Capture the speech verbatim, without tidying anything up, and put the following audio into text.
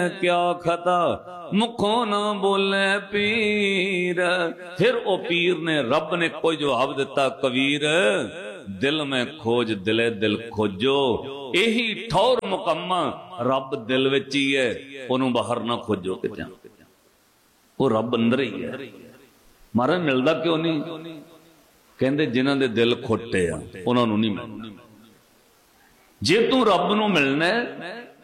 क्या खता मुखों ना बोले पीर। फिर ओ पीर ने रब ने कोई जवाब दिता, कबीर दिल में खोज दिले दिल खोजो। यही ठौर मुकम्मा रब दिल विच ही है, ओनू बाहर ना खोजो किते, वो रब अंदर ही है। महाराज मिलदा क्यों नहीं? कहंदे जिन्हां दे दिल खोटे आ उन्हां नूं नहीं मिलना। जे तू रब नूं मिलना है